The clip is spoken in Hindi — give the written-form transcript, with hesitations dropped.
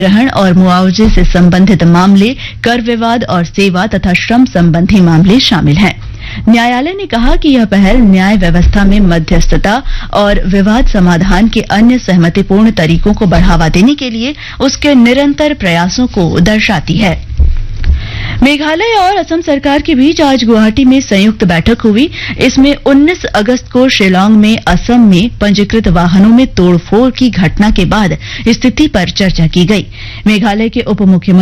ग्रहण और मुआवजे से संबंधित मामले, कर विवाद और सेवा तथा श्रम संबंधी मामले शामिल हैं। न्यायालय ने कहा कि यह पहल न्याय व्यवस्था में मध्यस्थता और विवाद समाधान के अन्य सहमतिपूर्ण तरीकों को बढ़ावा देने के लिए उसके निरंतर प्रयासों को दर्शाती है। मेघालय और असम सरकार के बीच आज गुवाहाटी में संयुक्त बैठक हुई। इसमें 19 अगस्त को शिलांग में असम में पंजीकृत वाहनों में तोड़फोड़ की घटना के बाद स्थिति पर चर्चा की गई। मेघालय के उप मुख्यमंत्री